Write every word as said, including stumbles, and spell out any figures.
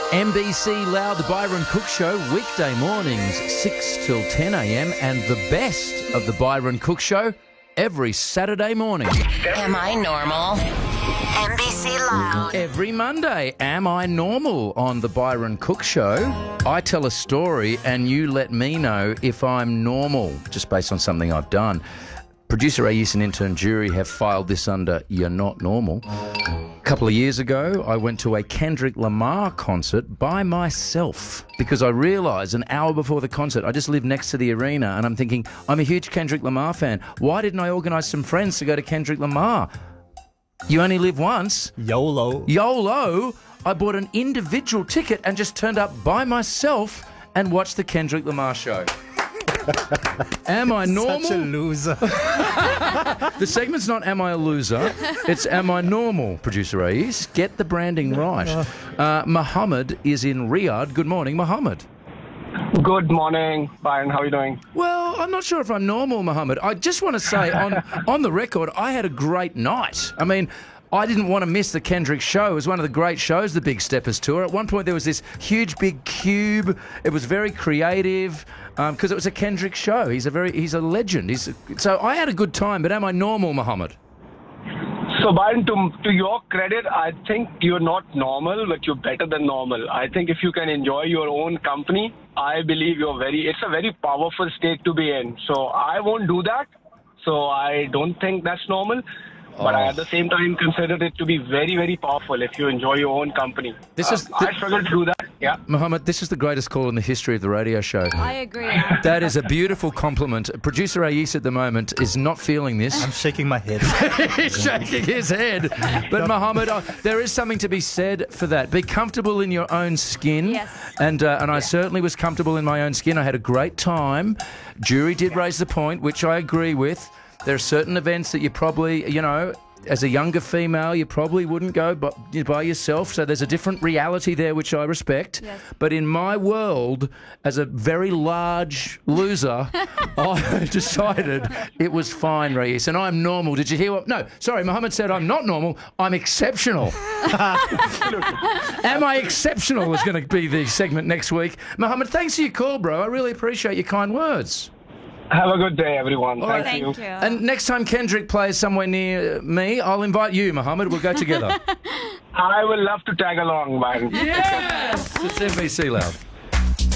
M B C Loud, the Byron Cook Show, weekday mornings, six till ten a.m. and the best of the Byron Cook Show every Saturday morning. Am I normal? M B C Loud. Every Monday, Am I Normal on the Byron Cook Show? I tell a story and you let me know if I'm normal, just based on something I've done. Producer Ayes and intern Jury have filed this under You're Not Normal. A couple of years ago, I went to a Kendrick Lamar concert by myself because I realised an hour before the concert, I just lived next to the arena and I'm thinking, I'm a huge Kendrick Lamar fan. Why didn't I organise some friends to go to Kendrick Lamar? You only live once. YOLO. YOLO. I bought an individual ticket and just turned up by myself and watched the Kendrick Lamar show. Am I normal? Such a loser. The segment's not Am I a Loser? It's Am I Normal, Producer Ayes. Get the branding right. Uh, Mohammed is in Riyadh. Good morning, Mohammed. Good morning, Byron. How are you doing? Well, I'm not sure if I'm normal, Mohammed. I just want to say, on, on the record, I had a great night. I mean, I didn't want to miss the Kendrick show. It was one of the great shows, the Big Steppers Tour. At one point, there was this huge, big cube. It was very creative because um, it was a Kendrick show. He's a very, he's a legend. He's so I had a good time. But am I normal, Mohammed? So, Byron, to, to your credit, I think you're not normal, but you're better than normal. I think if you can enjoy your own company, I believe you're very, it's a very powerful state to be in. So I won't do that. So I don't think that's normal. But Oh. I, at the same time, consider it to be very, very powerful if you enjoy your own company. This Uh, is the- I struggle to do that. Yeah. Mohammed, this is the greatest call in the history of the radio show. I agree. That is a beautiful compliment. Producer Ayes at the moment is not feeling this. I'm shaking my head. He's shaking his head. But Mohammed, uh, there is something to be said for that. Be comfortable in your own skin. Yes. And uh, and I certainly was comfortable in my own skin. I had a great time. Jury did raise the point, which I agree with. There are certain events that you probably, you know, as a younger female, you probably wouldn't go by, by yourself. So there's a different reality there, which I respect. Yes. But in my world, as a very large loser, I decided it was fine, Reyes, and I'm normal. Did you hear what? No, sorry, Mohammed said I'm not normal. I'm exceptional. Am I exceptional is going to be the segment next week. Mohammed, thanks for your call, bro. I really appreciate your kind words. Have a good day, everyone. All right. Thank you. Thank you. And next time Kendrick plays somewhere near me, I'll invite you, Mohammed. We'll go together. I will love to tag along, Byron. Yes! It's M B C Loud.